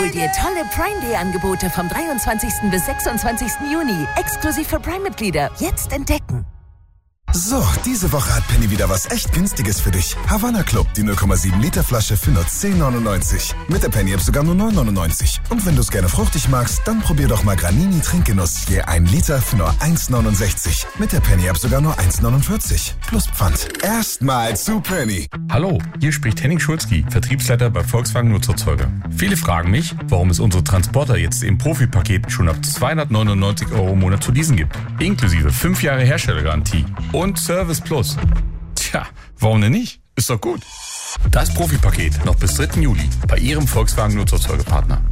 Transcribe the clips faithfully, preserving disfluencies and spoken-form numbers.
dir tolle Prime Day Angebote vom dreiundzwanzigsten bis sechsundzwanzigsten Juni. Exklusiv für Prime-Mitglieder. Jetzt entdecken. So, diese Woche hat Penny wieder was echt Günstiges für dich. Havanna Club, die null Komma sieben Liter Flasche für nur zehn neunundneunzig. Mit der Penny App sogar nur neun neunundneunzig. Und wenn du es gerne fruchtig magst, dann probier doch mal Granini Trinkgenuss. Je ein Liter für nur eins neunundsechzig. Mit der Penny App sogar nur eins neunundvierzig. Plus Pfand. Erstmal zu Penny. Hallo, hier spricht Henning Schulzki, Vertriebsleiter bei Volkswagen Nutzerzeuger. Viele fragen mich, warum es unsere Transporter jetzt im Profipaket schon ab zweihundertneunundneunzig Euro im Monat zu leasen gibt. Inklusive fünf Jahre Herstellergarantie. Und Service Plus. Tja, warum denn nicht? Ist doch gut. Das Profipaket noch bis dritten Juli bei Ihrem Volkswagen Nutzerzeugerpartner.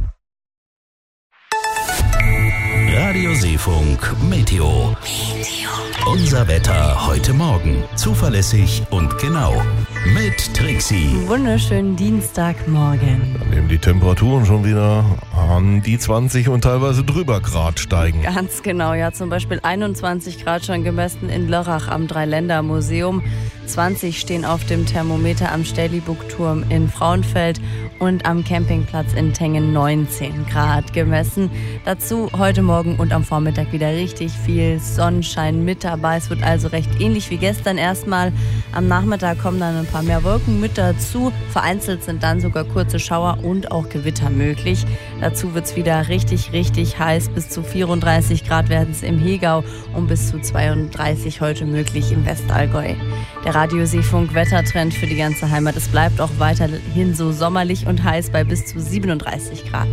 Radio Seefunk Meteo. Unser Wetter heute Morgen. Zuverlässig und genau. Mit Trixie. Wunderschönen Dienstagmorgen. Dann nehmen die Temperaturen schon wieder an die zwanzig und teilweise drüber Grad steigen. Ganz genau, ja, zum Beispiel einundzwanzig Grad schon gemessen in Lörrach am Dreiländermuseum. zwanzig stehen auf dem Thermometer am Stelliburgturm in Frauenfeld und am Campingplatz in Tengen neunzehn Grad gemessen. Dazu heute Morgen und am Vormittag wieder richtig viel Sonnenschein mit dabei. Es wird also recht ähnlich wie gestern erstmal. Am Nachmittag kommen dann ein paar mehr Wolken mit dazu. Vereinzelt sind dann sogar kurze Schauer und auch Gewitter möglich. Dazu wird es wieder richtig, richtig heiß. Bis zu vierunddreißig Grad werden es im Hegau und bis zu zweiunddreißig heute möglich im Westallgäu. Der Radio Seefunk Wettertrend für die ganze Heimat. Es bleibt auch weiterhin so sommerlich und heiß bei bis zu siebenunddreißig Grad.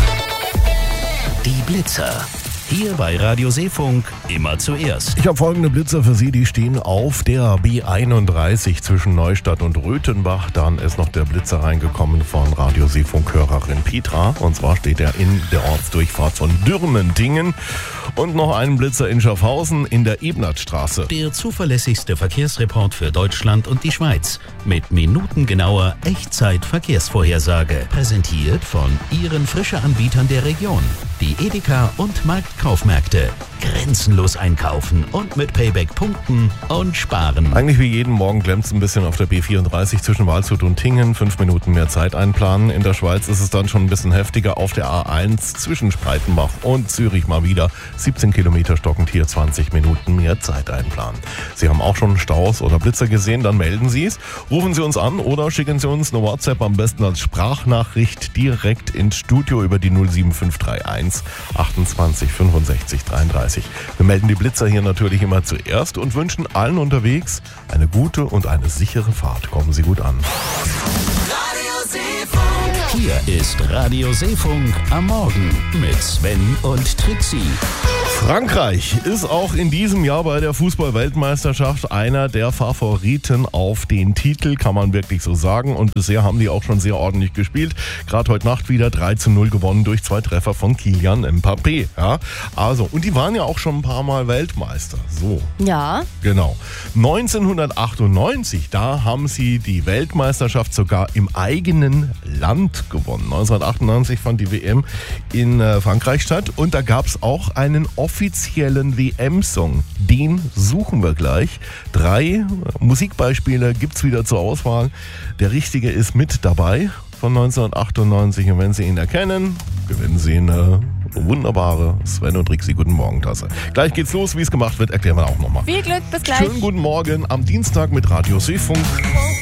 Die Blitzer. Hier bei Radio Seefunk immer zuerst. Ich habe folgende Blitzer für Sie, die stehen auf der B einunddreißig zwischen Neustadt und Röthenbach. Dann ist noch der Blitzer reingekommen von Radio Seefunk-Hörerin Petra. Und zwar steht er in der Ortsdurchfahrt von Dürmentingen. Und noch einen Blitzer in Schaffhausen in der Ebnertstraße. Der zuverlässigste Verkehrsreport für Deutschland und die Schweiz. Mit minutengenauer Echtzeit-Verkehrsvorhersage. Präsentiert von Ihren Frische-Anbietern der Region. Die Edeka und Marktkaufmärkte. Grenzenlos einkaufen und mit Payback punkten und sparen. Eigentlich wie jeden Morgen klemmt es ein bisschen auf der B vierunddreißig zwischen Waldshut und Tingen. Fünf Minuten mehr Zeit einplanen. In der Schweiz ist es dann schon ein bisschen heftiger auf der A eins zwischen Spreitenbach und Zürich mal wieder. siebzehn Kilometer stockend hier, zwanzig Minuten mehr Zeit einplanen. Sie haben auch schon Staus oder Blitzer gesehen, dann melden Sie es. Rufen Sie uns an oder schicken Sie uns eine WhatsApp, am besten als Sprachnachricht direkt ins Studio über die null sieben fünf drei eins achtundzwanzig fünfundsechzig dreiunddreißig. Wir melden die Blitzer hier natürlich immer zuerst und wünschen allen unterwegs eine gute und eine sichere Fahrt. Kommen Sie gut an. Radio Seefunk. Hier ist Radio Seefunk am Morgen mit Sven und Trixie. Frankreich ist auch in diesem Jahr bei der Fußball-Weltmeisterschaft einer der Favoriten auf den Titel, kann man wirklich so sagen. Und bisher haben die auch schon sehr ordentlich gespielt. Gerade heute Nacht wieder drei zu null gewonnen durch zwei Treffer von Kylian Mbappé. Ja, also, und die waren ja auch schon ein paar Mal Weltmeister. So. Ja. Genau. neunzehnhundertachtundneunzig, da haben sie die Weltmeisterschaft sogar im eigenen Land gewonnen. neunzehnhundertachtundneunzig fand die W M in äh, Frankreich statt und da gab es auch einen offiziellen W M-Song. Den suchen wir gleich. Drei Musikbeispiele gibt es wieder zur Auswahl. Der richtige ist mit dabei von neunzehnhundertachtundneunzig und wenn Sie ihn erkennen, gewinnen Sie eine wunderbare Sven und Trixie Guten Morgen Tasse. Gleich geht's los, wie es gemacht wird, erklären wir auch nochmal. Viel Glück, bis gleich. Schönen guten Morgen am Dienstag mit Radio Seefunk.